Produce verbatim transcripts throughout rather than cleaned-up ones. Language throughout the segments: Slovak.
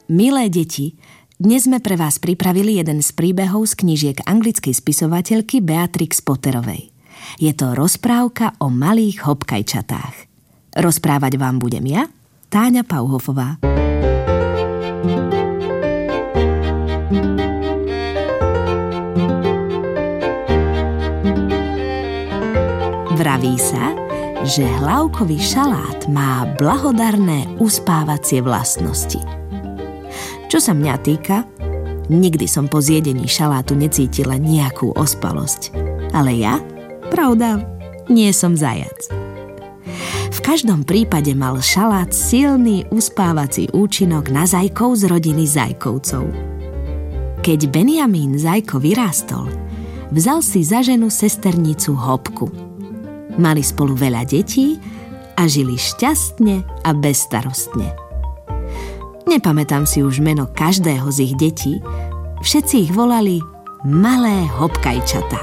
Milé deti, dnes sme pre vás pripravili jeden z príbehov z knižiek anglickej spisovateľky Beatrix Potterovej. Je to rozprávka o malých hopkajčatách. Rozprávať vám budem ja, Táňa Pauhofová. Vraví sa, že hlavkový šalát má blahodarné uspávacie vlastnosti. Čo sa mňa týka, nikdy som po zjedení šalátu necítila nejakú ospalosť. Ale ja, pravda, nie som zajac. V každom prípade mal šalát silný uspávací účinok na zajkov z rodiny zajkovcov. Keď Benjamín zajko vyrástol, vzal si za ženu sesternicu Hopku. Mali spolu veľa detí a žili šťastne a bezstarostne. Nepamätám si už meno každého z ich detí, všetci ich volali malé hopkajčatá.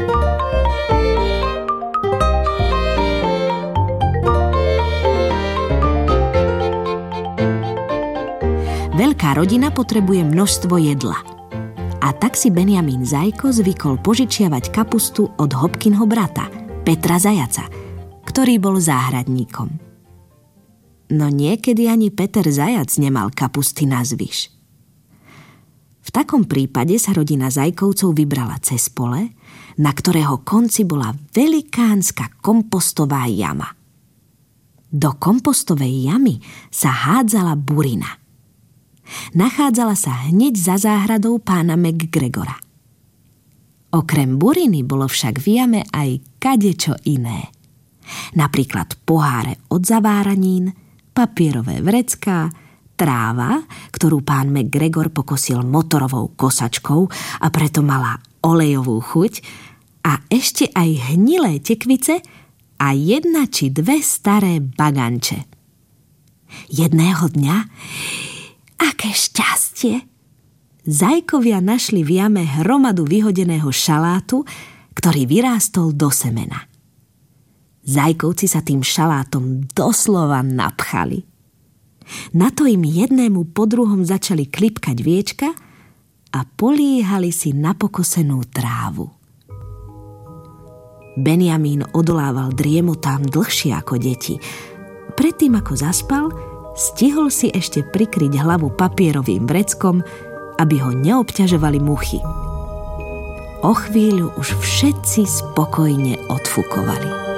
Veľká rodina potrebuje množstvo jedla. A tak si Benjamín zajko zvykol požičiavať kapustu od Hopkinho brata, Petra zajaca, ktorý bol záhradníkom. No niekedy ani Peter zajac nemal kapusty nazvyš. V takom prípade sa rodina zajkovcov vybrala cez pole, na ktorého konci bola velikánska kompostová jama. Do kompostovej jamy sa hádzala burina. Nachádzala sa hneď za záhradou pána McGregora. Okrem buriny bolo však v jame aj kadečo iné. Napríklad poháre od zaváranín, papierové vrecká, tráva, ktorú pán McGregor pokosil motorovou kosačkou a preto mala olejovú chuť, a ešte aj hnilé tekvice a jedna či dve staré baganče. Jedného dňa, aké šťastie, zajkovia našli v jame hromadu vyhodeného šalátu, ktorý vyrástol do semena. Zajkovci sa tým šalátom doslova napchali. Na to im jednému po druhom začali klipkať viečka a políhali si na pokosenú trávu. Benjamín odolával driemotám dlhšie ako deti. Predtým ako zaspal, stihol si ešte prikryť hlavu papierovým vreckom, aby ho neobťažovali muchy. O chvíľu už všetci spokojne odfukovali.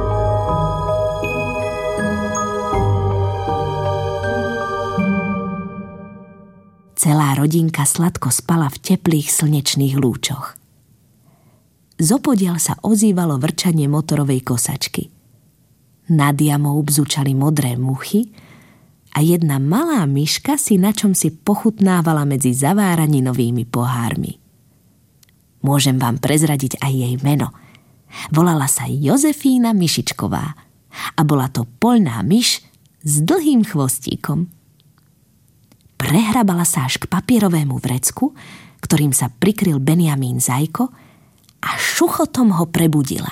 Celá rodinka sladko spala v teplých slnečných lúčoch. Zopodiaľ sa ozývalo vrčanie motorovej kosačky. Nad jamou bzučali modré muchy a jedna malá myška si na čom si pochutnávala medzi zaváraninovými pohármi. Môžem vám prezradiť aj jej meno. Volala sa Jozefína Myšičková a bola to poľná myš s dlhým chvostíkom. Prehrabala sa až k papierovému vrecku, ktorým sa prikryl Benjamín zajko, a šuchotom ho prebudila.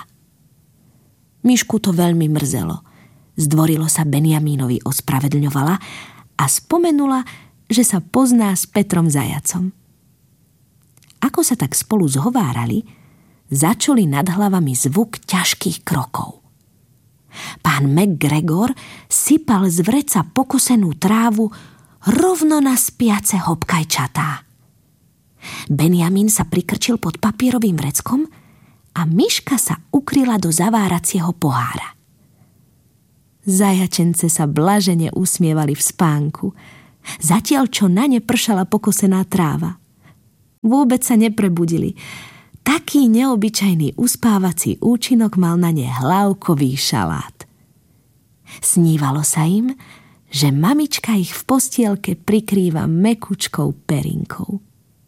Myšku to veľmi mrzelo. Zdvorilo sa Benjamínovi ospravedlňovala a spomenula, že sa pozná s Petrom zajacom. Ako sa tak spolu zhovárali, začuli nad hlavami zvuk ťažkých krokov. Pán McGregor sypal z vreca pokosenú trávu rovno na spiace hopkajčatá. Benjamín sa prikrčil pod papierovým vreckom a myška sa ukryla do zaváracieho pohára. Zajačence sa blažene usmievali v spánku, zatiaľ čo na ne pršala pokosená tráva. Vôbec sa neprebudili. Taký neobyčajný uspávací účinok mal na ne hlavkový šalát. Snívalo sa im, že mamička ich v postielke prikrýva mäkučkou perinkou.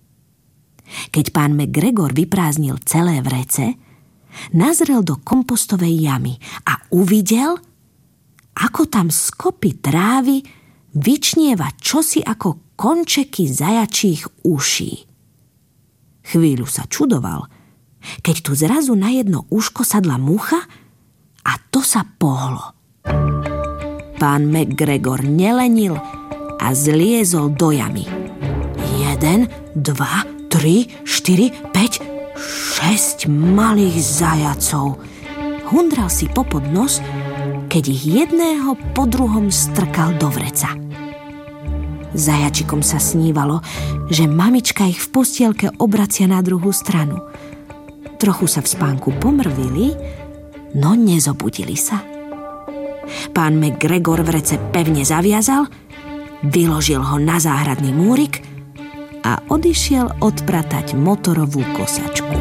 Keď pán McGregor vyprázdnil celé vrece, nazrel do kompostovej jamy a uvidel, ako tam z kopy trávy vyčnieva čosi ako končeky zajačích uší. Chvíľu sa čudoval, keď tu zrazu na jedno uško sadla mucha a to sa pohlo. Pán McGregor nelenil a zliezol do jamy. Jeden, dva, tri, štyri, päť, šesť malých zajacov. Hundral si popod nos, keď ich jedného po druhom strkal do vreca. Zajačikom sa snívalo, že mamička ich v postielke obracia na druhú stranu. Trochu sa v spánku pomrvili, no nezobudili sa. Pán McGregor vrece pevne zaviazal, vyložil ho na záhradný múrik a odišiel odpratať motorovú kosačku.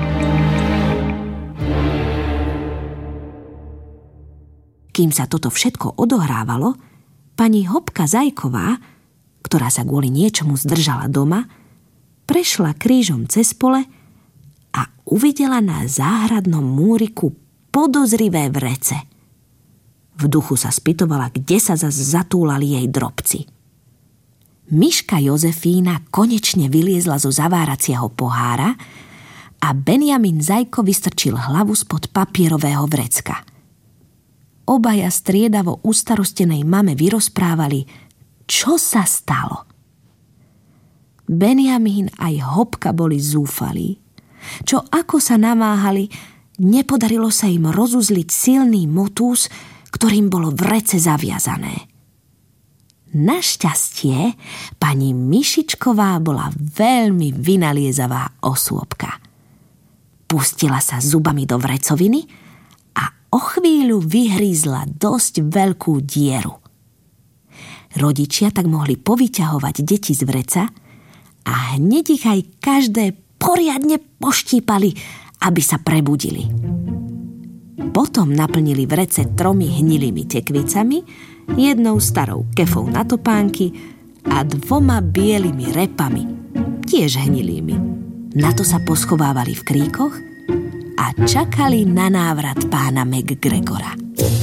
Kým sa toto všetko odohrávalo, pani Hopka Zajková, ktorá sa kvôli niečomu zdržala doma, prešla krížom cez pole a uvidela na záhradnom múriku podozrivé vrece. V duchu sa spytovala, kde sa zas zatúlali jej drobci. Myška Jozefína konečne vyliezla zo zaváracieho pohára a Benjamin Zajko vystrčil hlavu spod papierového vrecka. Obaja striedavo ustarostenej mame vyrozprávali, čo sa stalo. Benjamin aj Hopka boli zúfalí. Čo ako sa namáhali, nepodarilo sa im rozuzliť silný motús, ktorým bolo vrece zaviazané. Našťastie pani Myšičková bola veľmi vynaliezavá osôbka. Pustila sa zubami do vrecoviny a o chvíľu vyhrízla dosť veľkú dieru. Rodičia tak mohli povyťahovať deti z vreca a hneď ich aj každé poriadne poštípali, aby sa prebudili. Potom naplnili vrece tromi hnilými tekvicami, jednou starou kefou na topánky a dvoma bielými repami, tiež hnilými. Na to sa poschovávali v kríkoch a čakali na návrat pána McGregora.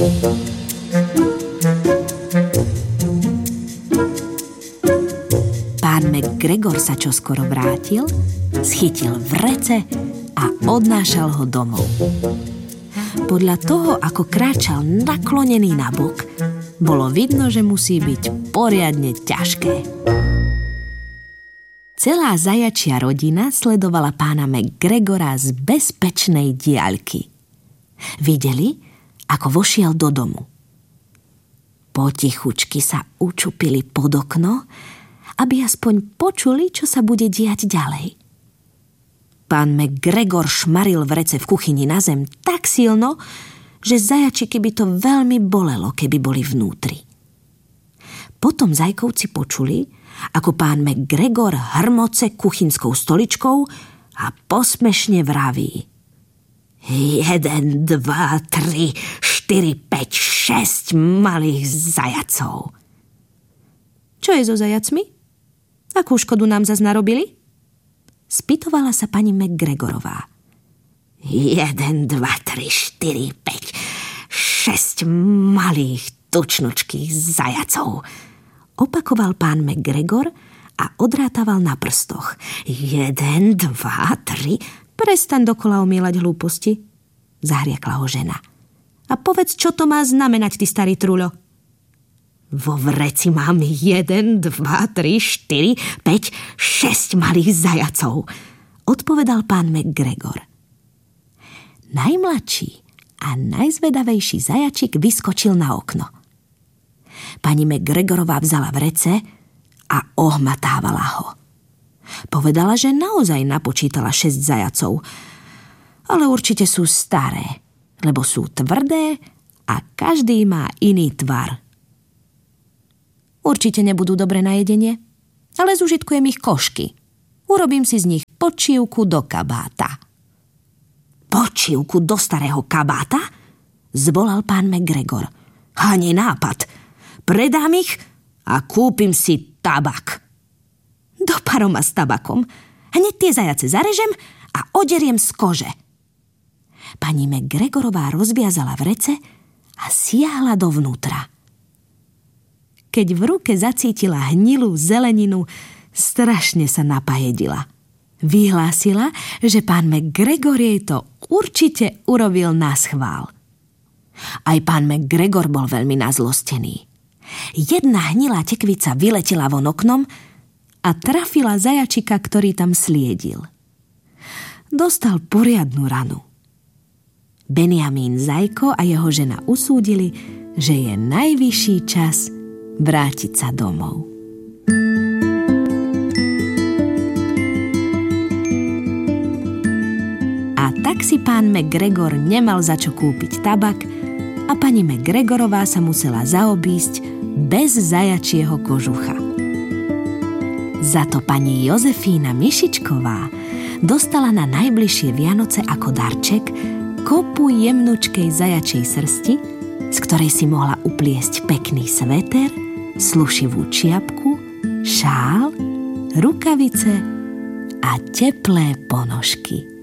Pán McGregor sa čoskoro vrátil, schytil vrece a odnášal ho domov. Podľa toho, ako kráčal naklonený na bok, bolo vidno, že musí byť poriadne ťažké. Celá zajačia rodina sledovala pána McGregora z bezpečnej diaľky. Videli, ako vošiel do domu. Potichučky sa učupili pod okno, aby aspoň počuli, čo sa bude diať ďalej. Pán McGregor šmaril vrece v kuchyni na zem tak silno, že zajačiky by to veľmi bolelo, keby boli vnútri. Potom zajkovci počuli, ako pán McGregor hrmoce kuchynskou stoličkou a posmešne vraví: Jeden, dva, tri, štyri, päť, šesť malých zajacov. Čo je so zajacmi? Akú škodu nám zas narobili? Spýtovala sa pani McGregorová. Jeden, dva, tri, štyri, päť, šesť malých tučnučkých zajacov. Opakoval pán McGregor a odrátával na prstoch. Jeden, dva, tri... Prestaň dokola omielať hlúposti, zahriekla ho žena. A povedz, čo to má znamenať, ty starý truľo. Vo vreci mám jeden, dva, tri, štyri, päť, šesť malých zajacov, odpovedal pán McGregor. Najmladší a najzvedavejší zajačik vyskočil na okno. Pani McGregorová vzala vrece a ohmatávala ho. Povedala, že naozaj napočítala šesť zajacov, ale určite sú staré, lebo sú tvrdé a každý má iný tvar. Určite nebudú dobre na jedenie, ale zužitkujem ich košky. Urobím si z nich počívku do kabáta. Počívku do starého kabáta? Zvolal pán McGregor. Ani nápad. Predám ich a kúpim si tabak. Do paroma s tabakom. Hneď tie zajace zarežem a oderiem z kože. Pani McGregorová rozviazala vrece a siahla dovnútra. Keď v ruke zacítila hnilú zeleninu, strašne sa napajedila. Vyhlásila, že pán McGregor jej to určite urobil naschvál. Aj pán McGregor bol veľmi nazlostený. Jedna hnilá tekvica vyletela von oknom a trafila zajačika, ktorý tam sliedil. Dostal poriadnu ranu. Benjamín Zajko a jeho žena usúdili, že je najvyšší čas vrátiť sa domov. A tak si pán McGregor nemal za čo kúpiť tabak a pani McGregorová sa musela zaobísť bez zajačieho kožucha. Za to pani Jozefína Mišičková dostala na najbližšie Vianoce ako darček kopu jemnučkej zajačej srsti, z ktorej si mohla upliesť pekný sveter, slušivú čiapku, šál, rukavice a teplé ponožky.